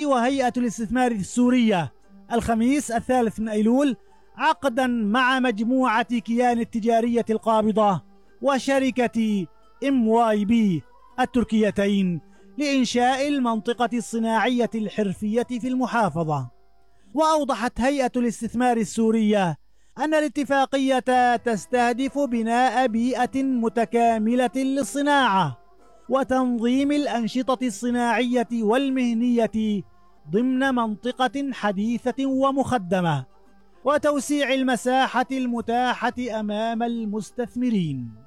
وهيئة الاستثمار السورية الخميس 3 أيلول عقدا مع مجموعة كيان التجارية القابضة وشركة MYB التركيتين لإنشاء المنطقة الصناعية الحرفية في المحافظة. وأوضحت هيئة الاستثمار السورية أن الاتفاقية تستهدف بناء بيئة متكاملة للصناعة وتنظيم الأنشطة الصناعية والمهنية ضمن منطقة حديثة ومخدمة، وتوسيع المساحة المتاحة أمام المستثمرين.